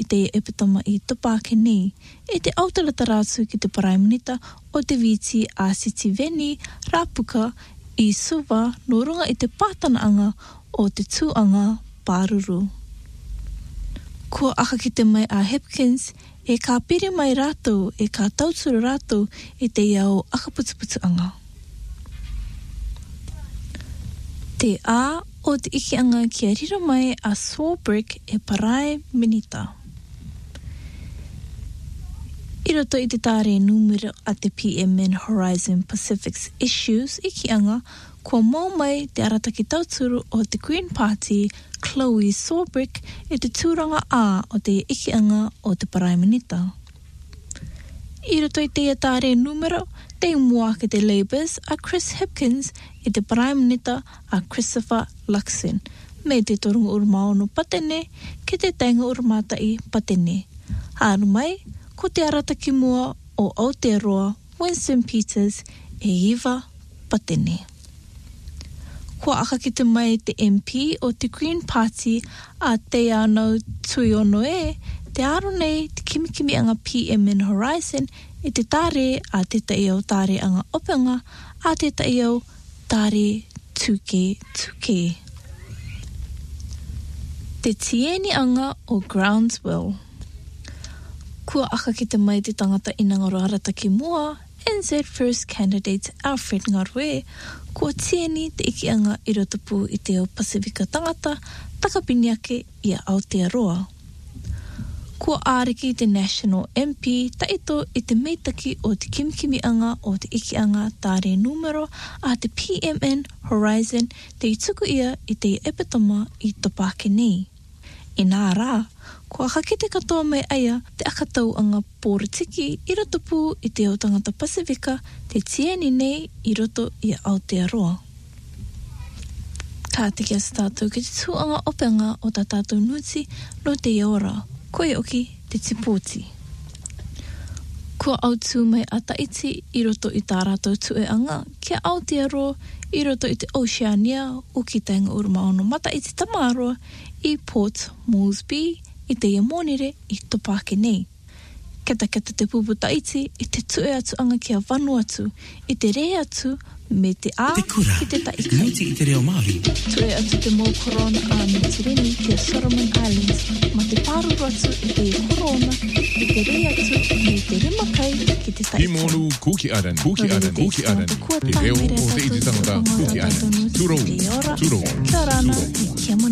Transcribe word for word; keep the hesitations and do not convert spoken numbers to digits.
i te epitoma i topake nei, e te autalata rātu ki te paraimnita o te viti a Sitiveni Rapuka i Suva no runga i te pātanaanga o te tūanga pāruru. Kua aka ki te mai a Hipkins, e ka piri mai rātou, e ka tauturu rātou i te iau akaputuputuanga. Te a o te ikianga kia rira mai a Swarbrick e Parae Minita. I roto i te tāre numero a te P M N Horizon Pacific's issues ikianga, kua mau mai te arataki tauturu o te Green Party, Chloe Swarbrick, e te tūranga a o te ikianga o te Parae Minita. I roto i te tāre numero, te mua ke te Labours a Chris Hipkins i te Parae Minita a Christopher Luxon, me te torunga urmaono patene ke te tainga urmatai patene. Haru mai, ko te arataki mua o Aotearoa, Winston Peters e Eva patene. Kua aka ki te mai te M P o te Green Party a te anau Tuiono e, te aro nei te kimikimi anga P M N Horizon i te tāre a te taio tāre anga openga a te taio tāre tuke tuke. Te tieni anga o Groundswell. Kua aka ki te mai te tangata inangaro arataki mua, N Z First Candidate Alfred Ngarwe, kua tieni te ikianga i rotopu i te o Pasifika tangata, takapiniake i a Aotearoa. Kua āriki te National M P taito i te meitaki o te kimikimianga o te ikianga tāre numero a te P M N Horizon te i tuku ia i te epitoma i topake nei. I nā rā, kua hake te katoa mai aia te akatau anga pōritiki i rotopu i te o tangata Pasifika te tieni nei i roto i Aotearoa. Ka te kia sa tātou ki te tūanga openga o tā tātou nuti no te iora. Koe oki te tipoti. Kua autu mai a taiti i roto i tā rātou tueanga kia Aotearoa i roto i te Oceania o ki tainga uramaono mata i te Tamaroa i Port Moresby i te Iamonire i topake nei. Keta keta te pupu taiti i te tue atu anga kia Vanuatu i te re atu me te a ki te taikai. Nuti i te reo Māori. Tue atu te mō korona a Mitireni kia Solomon Islands, ma te pāruru atu i te korona i te re atu me te rimakai ki te taikai. I mōru Kuki Island, Kuki Island, Kuki Island, te reo o te iti tangata Kuki Island. Turo, turo, Kia rana, kia moni.